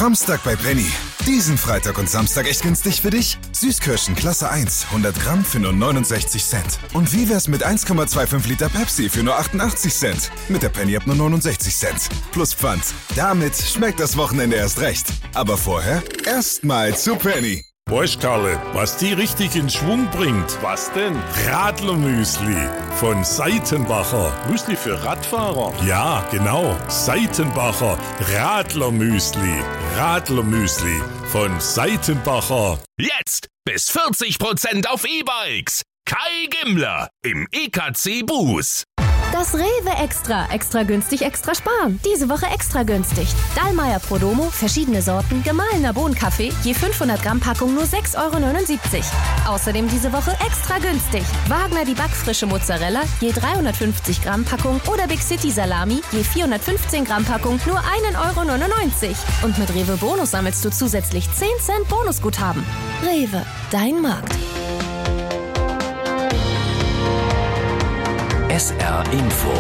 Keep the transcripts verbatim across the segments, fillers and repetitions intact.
Framstag bei Penny. Diesen Freitag und Samstag echt günstig für dich? Süßkirschen Klasse eins, hundert Gramm für nur neunundsechzig Cent. Und wie wär's mit eins Komma fünfundzwanzig Liter Pepsi für nur achtundachtzig Cent? Mit der Penny ab nur neunundsechzig Cent. Plus Pfand. Damit schmeckt das Wochenende erst recht. Aber vorher erstmal zu Penny. Weißt Karle, was die richtig in Schwung bringt? Was denn? Radlermüsli von Seitenbacher. Müsli für Radfahrer? Ja, genau. Seitenbacher Radlermüsli. Radlermüsli von Seitenbacher. Jetzt bis vierzig Prozent auf E-Bikes. Kai Gimmler im E K C Bus. Das Rewe Extra. Extra günstig, extra sparen. Diese Woche extra günstig. Dallmayr Prodomo, verschiedene Sorten, gemahlener Bohnenkaffee, je fünfhundert Gramm Packung nur sechs Euro neunundsiebzig. Außerdem diese Woche extra günstig. Wagner die backfrische Mozzarella, je dreihundertfünfzig Gramm Packung oder Big City Salami, je vierhundertfünfzehn Gramm Packung nur ein Euro neunundneunzig. Und mit Rewe Bonus sammelst du zusätzlich zehn Cent Bonusguthaben. Rewe, dein Markt. S R Info.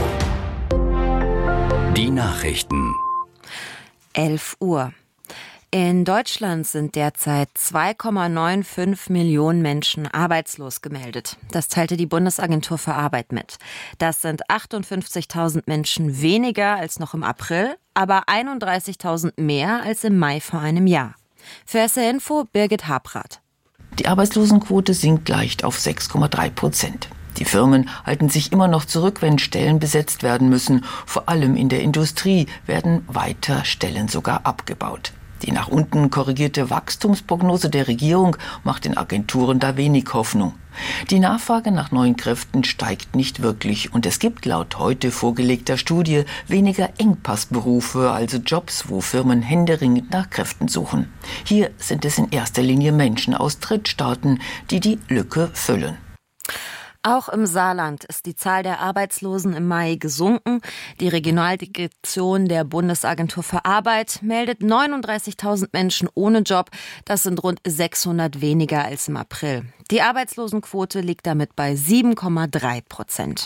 Die Nachrichten. elf Uhr. In Deutschland sind derzeit zwei Komma fünfundneunzig Millionen Menschen arbeitslos gemeldet. Das teilte die Bundesagentur für Arbeit mit. Das sind achtundfünfzigtausend Menschen weniger als noch im April, aber einunddreißigtausend mehr als im Mai vor einem Jahr. Für S R Info Birgit Habrath. Die Arbeitslosenquote sinkt leicht auf sechs Komma drei Prozent. Die Firmen halten sich immer noch zurück, wenn Stellen besetzt werden müssen. Vor allem in der Industrie werden weiter Stellen sogar abgebaut. Die nach unten korrigierte Wachstumsprognose der Regierung macht den Agenturen da wenig Hoffnung. Die Nachfrage nach neuen Kräften steigt nicht wirklich und es gibt laut heute vorgelegter Studie weniger Engpassberufe, also Jobs, wo Firmen händeringend nach Kräften suchen. Hier sind es in erster Linie Menschen aus Drittstaaten, die die Lücke füllen. Auch im Saarland ist die Zahl der Arbeitslosen im Mai gesunken. Die Regionaldirektion der Bundesagentur für Arbeit meldet neununddreißigtausend Menschen ohne Job. Das sind rund sechshundert weniger als im April. Die Arbeitslosenquote liegt damit bei sieben Komma drei Prozent.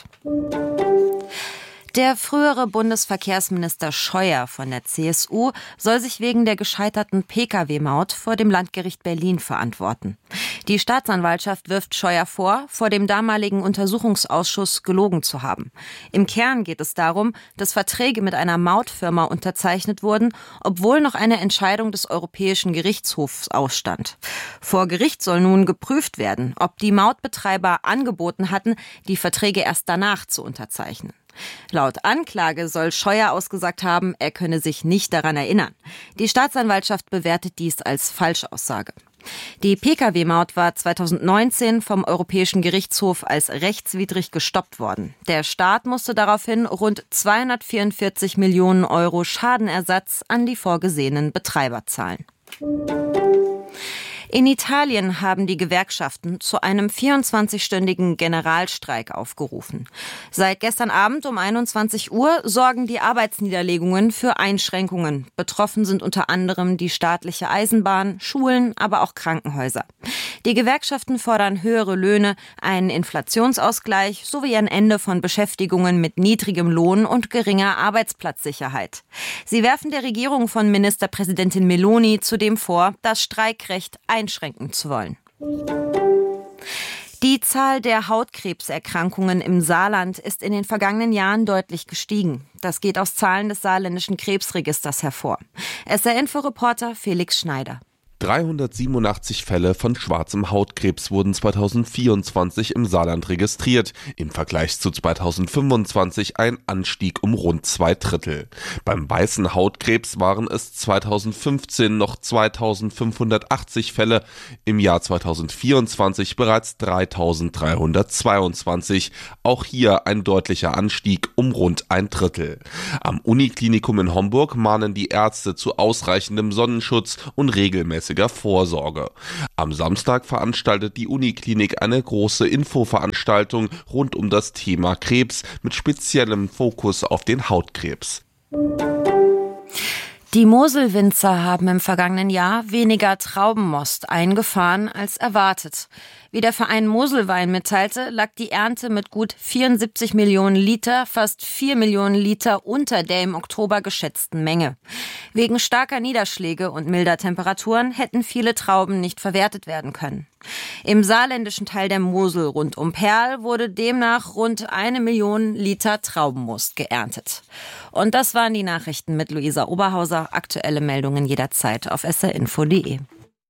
Der frühere Bundesverkehrsminister Scheuer von der C S U soll sich wegen der gescheiterten Pkw Maut vor dem Landgericht Berlin verantworten. Die Staatsanwaltschaft wirft Scheuer vor, vor dem damaligen Untersuchungsausschuss gelogen zu haben. Im Kern geht es darum, dass Verträge mit einer Mautfirma unterzeichnet wurden, obwohl noch eine Entscheidung des Europäischen Gerichtshofs ausstand. Vor Gericht soll nun geprüft werden, ob die Mautbetreiber angeboten hatten, die Verträge erst danach zu unterzeichnen. Laut Anklage soll Scheuer ausgesagt haben, er könne sich nicht daran erinnern. Die Staatsanwaltschaft bewertet dies als Falschaussage. Die Pkw Maut war zweitausendneunzehn vom Europäischen Gerichtshof als rechtswidrig gestoppt worden. Der Staat musste daraufhin rund zweihundertvierundvierzig Millionen Euro Schadenersatz an die vorgesehenen Betreiber zahlen. In Italien haben die Gewerkschaften zu einem vierundzwanzigstündigen Generalstreik aufgerufen. Seit gestern Abend um einundzwanzig Uhr sorgen die Arbeitsniederlegungen für Einschränkungen. Betroffen sind unter anderem die staatliche Eisenbahn, Schulen, aber auch Krankenhäuser. Die Gewerkschaften fordern höhere Löhne, einen Inflationsausgleich sowie ein Ende von Beschäftigungen mit niedrigem Lohn und geringer Arbeitsplatzsicherheit. Sie werfen der Regierung von Ministerpräsidentin Meloni zudem vor, das Streikrecht einschränken zu wollen. Die Zahl der Hautkrebserkrankungen im Saarland ist in den vergangenen Jahren deutlich gestiegen. Das geht aus Zahlen des saarländischen Krebsregisters hervor. S R Info-Reporter Felix Schneider. dreihundertsiebenundachtzig Fälle von schwarzem Hautkrebs wurden zweitausendvierundzwanzig im Saarland registriert. Im Vergleich zu zweitausendfünfundzwanzig ein Anstieg um rund zwei Drittel. Beim weißen Hautkrebs waren es zweitausendfünfzehn noch zweitausendfünfhundertachtzig Fälle, im Jahr zweitausendvierundzwanzig bereits dreitausenddreihundertzweiundzwanzig. Auch hier ein deutlicher Anstieg um rund ein Drittel. Am Uniklinikum in Homburg mahnen die Ärzte zu ausreichendem Sonnenschutz und regelmäßig Vorsorge. Am Samstag veranstaltet die Uniklinik eine große Infoveranstaltung rund um das Thema Krebs mit speziellem Fokus auf den Hautkrebs. Die Moselwinzer haben im vergangenen Jahr weniger Traubenmost eingefahren als erwartet. Wie der Verein Moselwein mitteilte, lag die Ernte mit gut vierundsiebzig Millionen Liter, fast vier Millionen Liter unter der im Oktober geschätzten Menge. Wegen starker Niederschläge und milder Temperaturen hätten viele Trauben nicht verwertet werden können. Im saarländischen Teil der Mosel rund um Perl wurde demnach rund eine Million Liter Traubenmost geerntet. Und das waren die Nachrichten mit Luisa Oberhauser. Aktuelle Meldungen jederzeit auf s r info punkt d e.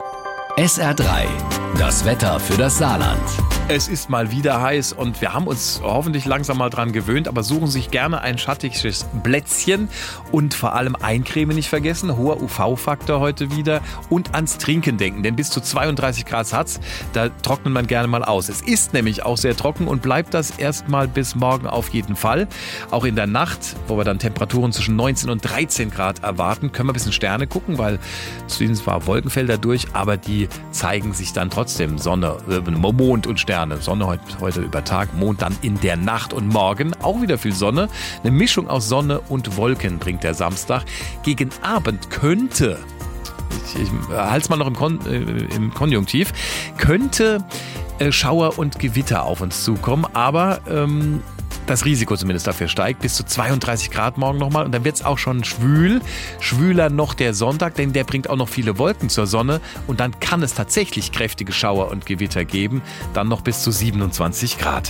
S R drei, das Wetter für das Saarland. Es ist mal wieder heiß und wir haben uns hoffentlich langsam mal dran gewöhnt, aber suchen sich gerne ein schattiges Plätzchen und vor allem Eincreme nicht vergessen, hoher U V-Faktor heute wieder und ans Trinken denken, denn bis zu zweiunddreißig Grad hat's, da trocknet man gerne mal aus. Es ist nämlich auch sehr trocken und bleibt das erstmal bis morgen auf jeden Fall. Auch in der Nacht, wo wir dann Temperaturen zwischen neunzehn und dreizehn Grad erwarten, können wir ein bisschen Sterne gucken, weil es sind zwar Wolkenfelder durch, aber die zeigen sich dann trotzdem Sonne, Mond und Sterne. Sonne heute, heute über Tag, Mond dann in der Nacht und morgen auch wieder viel Sonne. Eine Mischung aus Sonne und Wolken bringt der Samstag. Gegen Abend könnte, ich, ich halte es mal noch im, Kon, äh, im Konjunktiv, könnte äh, Schauer und Gewitter auf uns zukommen, aber ähm, das Risiko zumindest dafür steigt bis zu zweiunddreißig Grad morgen nochmal und dann wird es auch schon schwül. Schwüler noch der Sonntag, denn der bringt auch noch viele Wolken zur Sonne und dann kann es tatsächlich kräftige Schauer und Gewitter geben, dann noch bis zu siebenundzwanzig Grad.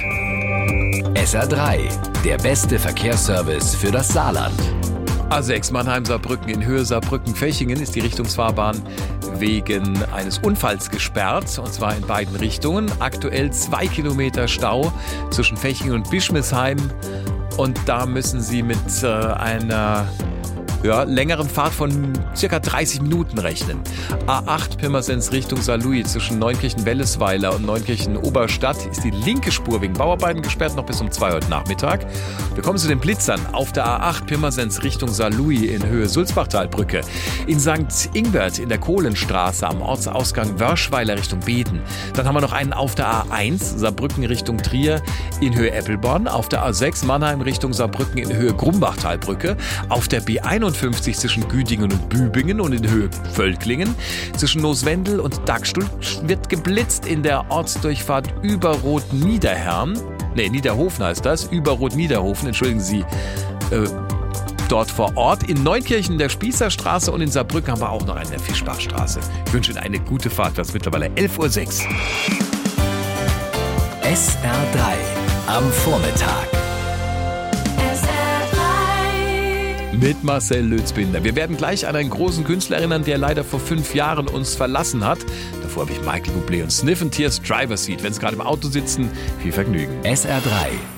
S R drei, der beste Verkehrsservice für das Saarland. A sechs Mannheim-Saarbrücken in Höhe Saarbrücken-Fechingen ist die Richtungsfahrbahn wegen eines Unfalls gesperrt, und zwar in beiden Richtungen. Aktuell zwei Kilometer Stau zwischen Fechingen und Bischmisheim und da müssen Sie mit äh, einer ja, längeren Fahrt von circa dreißig Minuten rechnen. A acht Pirmasens Richtung Saarlouis zwischen Neunkirchen-Wellesweiler und Neunkirchen-Oberstadt ist die linke Spur wegen Bauarbeiten gesperrt, noch bis um zwei heute Nachmittag. Wir kommen zu den Blitzern auf der A acht Pirmasens Richtung Saarlouis in Höhe Sulzbachtalbrücke. In Sankt Ingbert in der Kohlenstraße am Ortsausgang Wörschweiler Richtung Beden. Dann haben wir noch einen auf der A eins Saarbrücken Richtung Trier in Höhe Eppelborn. Auf der A sechs Mannheim Richtung Saarbrücken in Höhe Grumbachtalbrücke. Auf der B einundfünfzig zwischen Güdingen und Bübingen und in Höhe Völklingen. Zwischen Nooswendel und Dagstuhl wird geblitzt in der Ortsdurchfahrt Überrot-Niederherrn. Ne, Niederhofen heißt das. Überrot-Niederhofen, entschuldigen Sie. Äh, dort vor Ort. In Neunkirchen in der Spießerstraße und in Saarbrücken haben wir auch noch einen in der Fischbachstraße. Ich wünsche Ihnen eine gute Fahrt. Das ist mittlerweile elf Uhr sechs. S R drei am Vormittag. Mit Marcel Lützbinder. Wir werden gleich an einen großen Künstler erinnern, der leider vor fünf Jahren uns verlassen hat. Davor habe ich Michael Bublé und Sniff and Tears Driver Seat. Wenn Sie gerade im Auto sitzen, viel Vergnügen. S R drei